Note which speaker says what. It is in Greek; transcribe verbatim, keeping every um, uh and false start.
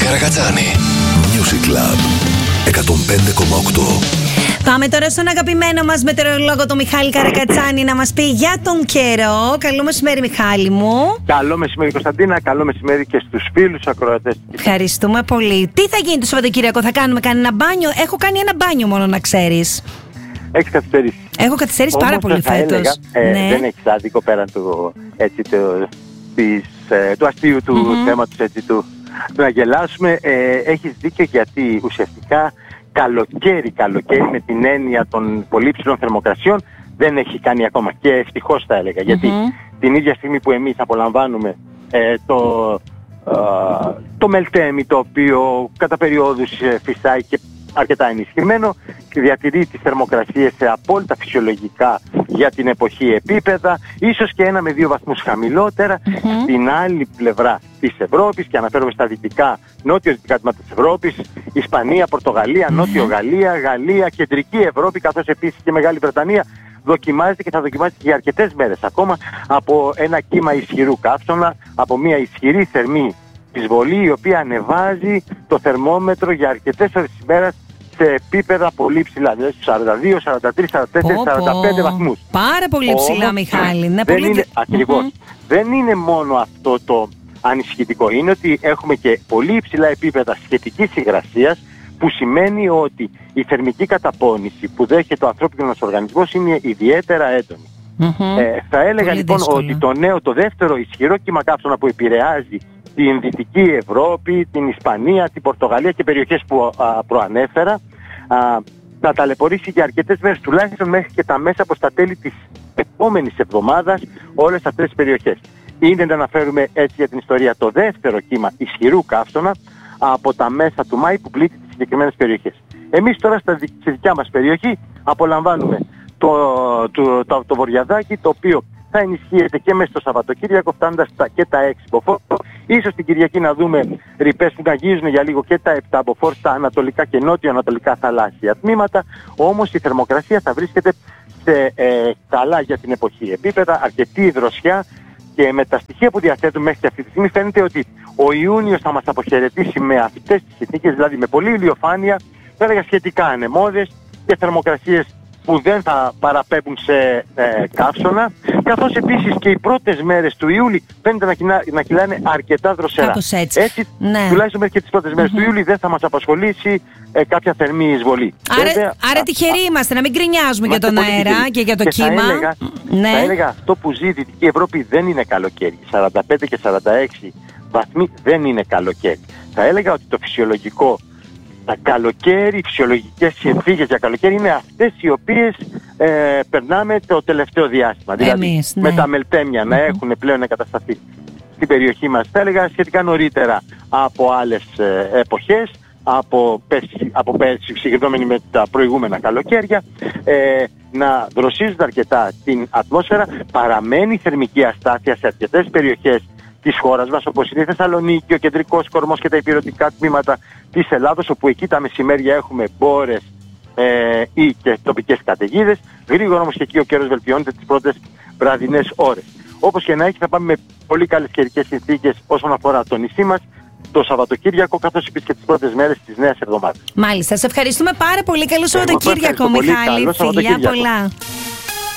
Speaker 1: Καρακατσάνη. Music Club εκατόν πέντε κόμμα οκτώ.
Speaker 2: Πάμε τώρα στον αγαπημένο μας μετεωρολόγο, τον Μιχάλη Καρακατσάνη, να μας πει για τον καιρό. Καλό μεσημέρι, Μιχάλη μου.
Speaker 3: Καλό μεσημέρι, Κωνσταντίνα. Καλό μεσημέρι και στους φίλους ακροατές.
Speaker 2: Ευχαριστούμε πολύ. Τι θα γίνει το Σαββατοκύριακο, θα κάνουμε κανένα μπάνιο? Έχω κάνει ένα μπάνιο μόνο, να ξέρεις.
Speaker 3: Έχεις καθυστερήσει.
Speaker 2: Έχω καθυστερήσει πάρα πολύ φέτος.
Speaker 3: Ε,
Speaker 2: ναι.
Speaker 3: Δεν έχεις άδικο πέραν του, έτσι, το, της, ε, του αστείου του mm-hmm. θέματος, έτσι, του, του να γελάσουμε. Ε, έχεις δίκιο, γιατί ουσιαστικά καλοκαίρι, καλοκαίρι με την έννοια των πολύ ψηλών θερμοκρασιών δεν έχει κάνει ακόμα, και ευτυχώς θα έλεγα, γιατί mm-hmm. την ίδια στιγμή που εμείς απολαμβάνουμε ε, το, ε, το μελτέμι, το οποίο κατά περιόδους ε, φυσάει και αρκετά ενισχυμένο και διατηρεί τις θερμοκρασίες σε απόλυτα φυσιολογικά για την εποχή επίπεδα, ίσως και ένα με δύο βαθμούς χαμηλότερα. Mm-hmm. Στην άλλη πλευρά της Ευρώπης, και αναφέρομαι στα δυτικά, νότιο-δυτικά τμήματα της Ευρώπης, Ισπανία, Πορτογαλία, mm-hmm. Νότιο Γαλλία, Γαλλία, Κεντρική Ευρώπη, καθώς επίσης και Μεγάλη Βρετανία, δοκιμάζεται και θα δοκιμάζεται για αρκετές μέρες ακόμα από ένα κύμα ισχυρού καύσωνα, από μια ισχυρή θερμή εισβολή, η οποία ανεβάζει το θερμόμετρο για αρκετές ώρες της ημέρας σε επίπεδα πολύ ψηλά, δηλαδή στους σαράντα δύο, σαράντα τρία, σαράντα τέσσερα, σαράντα πέντε βαθμούς.
Speaker 2: Πάρα πολύ ψηλά. Όμως, Μιχάλη. Ναι,
Speaker 3: δεν
Speaker 2: πολύ...
Speaker 3: είναι, ακριβώς. Mm-hmm. Δεν είναι μόνο αυτό το ανησυχητικό, είναι ότι έχουμε και πολύ υψηλά επίπεδα σχετικής υγρασίας, που σημαίνει ότι η θερμική καταπώνηση που δέχεται ο ανθρώπινος οργανισμός είναι ιδιαίτερα έντονη. Mm-hmm. Ε, θα έλεγα πολύ λοιπόν δύσκολο. Ότι το νέο, το δεύτερο ισχυρό κύμα καύσωνα που επηρεάζει την Δυτική Ευρώπη, την Ισπανία, την Πορτογαλία και περιοχές που α, προανέφερα, α, θα ταλαιπωρήσει για αρκετές μέρες, τουλάχιστον μέχρι και τα μέσα από τα τέλη της επόμενης εβδομάδας, όλες αυτές τις περιοχές. Είναι, να αναφέρουμε έτσι για την ιστορία, το δεύτερο κύμα ισχυρού καύσωνα από τα μέσα του Μάη που πλήττει τις συγκεκριμένες περιοχές. Εμείς τώρα στα, στη δικιά μας περιοχή απολαμβάνουμε το, το, το, το βορειαδάκι, το οποίο θα ενισχύεται και μέσα στο Σαββατοκύριακο, φτάνοντας στα και τα έξι μποφόρ. Ίσως την Κυριακή να δούμε ρηπές που να αγγίζουν για λίγο και τα επτά μποφόρ στα ανατολικά και νότιο-ανατολικά θαλάσσια τμήματα. Όμως η θερμοκρασία θα βρίσκεται σε ε, καλά για την εποχή επίπεδα, αρκετή υδροσιά, και με τα στοιχεία που διαθέτουμε μέχρι αυτή τη στιγμή φαίνεται ότι ο Ιούνιος θα μας αποχαιρετήσει με αυτές τις συνθήκες, δηλαδή με πολύ ηλιοφάνεια, θα έλεγα σχετικά ανεμώδες και θερμοκρασίες που δεν θα παραπέμπουν σε ε, καύσωνα, καθώς επίσης και οι πρώτες μέρες του Ιούλη φαίνεται να, κυλά, να κυλάνε αρκετά δροσερά.
Speaker 2: Κάπως έτσι.
Speaker 3: Έτσι,
Speaker 2: ναι. Τουλάχιστον
Speaker 3: μέχρι και τις πρώτες μέρες mm-hmm. του Ιούλη δεν θα μας απασχολήσει ε, κάποια θερμή εισβολή.
Speaker 2: Άρα,
Speaker 3: Βέβαια,
Speaker 2: άρα τυχεροί είμαστε, να μην γκρινιάζουμε για τον αέρα τυχεροί. Και για το
Speaker 3: και
Speaker 2: κύμα.
Speaker 3: Θα έλεγα, ναι. θα έλεγα αυτό που ζει η Δυτική Ευρώπη δεν είναι καλοκαίρι. σαράντα πέντε και σαράντα έξι βαθμοί δεν είναι καλοκαίρι. Θα έλεγα ότι το φυσιολογικό, τα καλοκαίρι, οι φυσιολογικές συνθήκες για καλοκαίρι είναι αυτές οι οποίες ε, περνάμε το τελευταίο διάστημα.
Speaker 2: Εμείς,
Speaker 3: δηλαδή
Speaker 2: ναι.
Speaker 3: με τα μελτέμια mm-hmm. να έχουν πλέον εγκατασταθεί στην περιοχή μας, θα έλεγα σχετικά νωρίτερα από άλλες ε, εποχές, από πέρσι, από πέρσι συγκρινόμενοι με τα προηγούμενα καλοκαίρια, ε, να δροσίζονται αρκετά την ατμόσφαιρα. Παραμένει θερμική αστάθεια σε αρκετές περιοχές της χώρας μας, όπως είναι η Θεσσαλονίκη, ο κεντρικός κορμός και τα υπηρετικά τμήματα της Ελλάδος, όπου εκεί τα μεσημέρια έχουμε μπόρες ε, ή και τοπικές καταιγίδες. Γρήγορα όμως και εκεί ο καιρός βελτιώνεται τις πρώτες βραδινές ώρες. Όπως και να έχει, θα πάμε με πολύ καλές καιρικές συνθήκες όσον αφορά το νησί μας το Σαββατοκύριακο, καθώς επίσης και τις πρώτες μέρες της νέας εβδομάδας.
Speaker 2: Μάλιστα, σε ευχαριστούμε πάρα πολύ. Καλό Σαββατοκύριακο, Μιχάλη.
Speaker 3: Φιλιά πολλά.